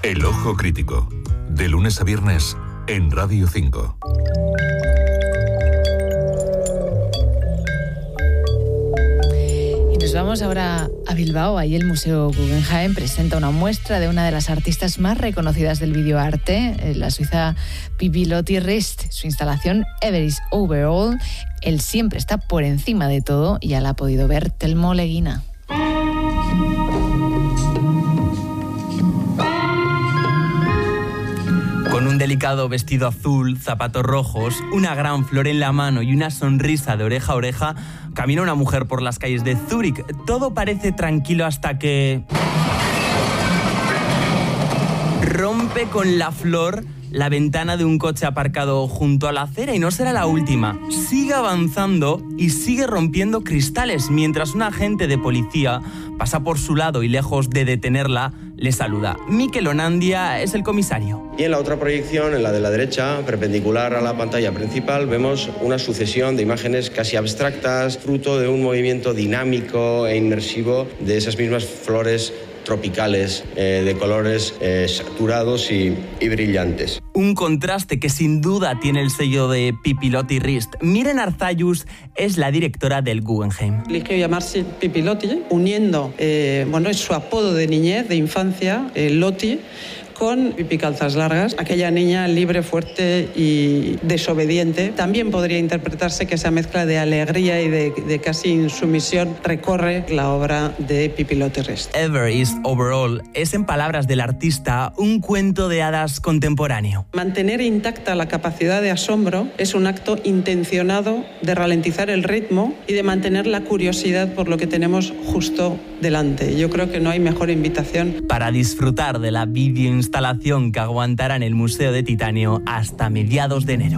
El Ojo Crítico, de lunes a viernes en Radio 5. Y nos vamos ahora a Bilbao. Ahí el Museo Guggenheim presenta una muestra de una de las artistas más reconocidas del videoarte, la suiza Pippi Rist. Su instalación Ever is Over All. Él siempre está por encima de todo y ya la ha podido ver Telmo Leguina. Con un delicado vestido azul, zapatos rojos, una gran flor en la mano y una sonrisa de oreja a oreja, camina una mujer por las calles de Zúrich. Todo parece tranquilo hasta que rompe con la flor la ventana de un coche aparcado junto a la acera, y no será la última. Sigue avanzando y sigue rompiendo cristales mientras un agente de policía pasa por su lado y, lejos de detenerla, le saluda. Mikel Onandia es el comisario. Y en la otra proyección, en la de la derecha, perpendicular a la pantalla principal, vemos una sucesión de imágenes casi abstractas, fruto de un movimiento dinámico e inmersivo de esas mismas flores tropicales, de colores saturados y brillantes. Un contraste que sin duda tiene el sello de Pippi Rist. Miren Arzayus es la directora del Guggenheim. Eligió llamarse Pippi Loti, uniendo, es su apodo de niñez, de infancia, Loti, con Pippi Calzas Largas, aquella niña libre, fuerte y desobediente. También podría interpretarse que esa mezcla de alegría y de casi insumisión recorre la obra de Pippi Rist. Ever is Over All es, en palabras del artista, un cuento de hadas contemporáneo. Mantener intacta la capacidad de asombro es un acto intencionado de ralentizar el ritmo y de mantener la curiosidad por lo que tenemos justo delante. Yo creo que no hay mejor invitación para disfrutar de la videoinstalación que aguantará en el Museo de Titanio hasta mediados de enero.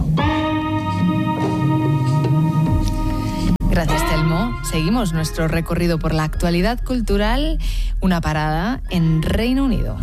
Gracias, Telmo. Seguimos nuestro recorrido por la actualidad cultural, una parada en Reino Unido.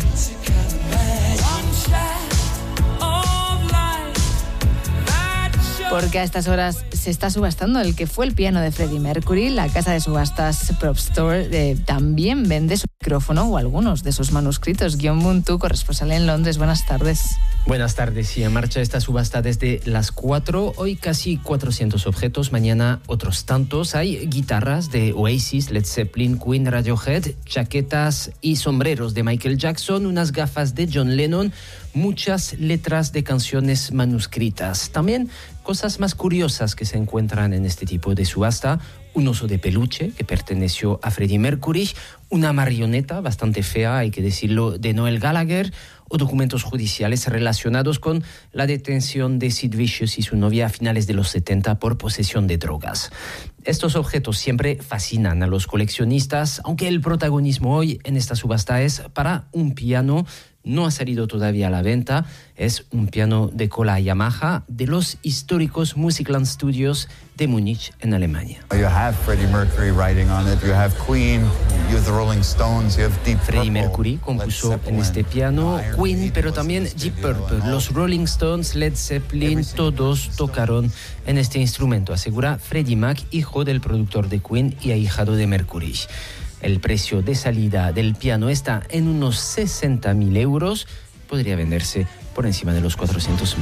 Porque a estas horas se está subastando el que fue el piano de Freddie Mercury. La casa de subastas Prop Store también vende su micrófono o algunos de sus manuscritos. Guillaume Buntu, corresponsal en Londres, buenas tardes. Buenas tardes, y en marcha esta subasta desde las 4. Hoy casi 400 objetos, mañana otros tantos. Hay guitarras de Oasis, Led Zeppelin, Queen, Radiohead, chaquetas y sombreros de Michael Jackson, unas gafas de John Lennon, muchas letras de canciones manuscritas. También cosas más curiosas que se encuentran en este tipo de subasta: un oso de peluche que perteneció a Freddie Mercury, una marioneta bastante fea, hay que decirlo, de Noel Gallagher, o documentos judiciales relacionados con la detención de Sid Vicious y su novia a finales de los 70 por posesión de drogas. Estos objetos siempre fascinan a los coleccionistas, aunque el protagonismo hoy en esta subasta es para un piano. No ha salido todavía a la venta. Es un piano de cola Yamaha de los históricos Musikland Studios de Múnich, en Alemania. You have Freddie Mercury writing on it, you have Queen, you have the Rolling Stones, you have Deep Purple. Freddie Mercury compuso en este piano, Queen, pero también Deep Purple. Los Rolling Stones, Led Zeppelin, todos tocaron en este instrumento, asegura Freddie Mac, hijo del productor de Queen y ahijado de Mercury. El precio de salida del piano está en unos 60.000 euros. Podría venderse por encima de los 400.000.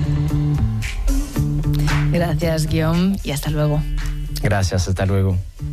Gracias, Guillaume, y hasta luego. Gracias, hasta luego.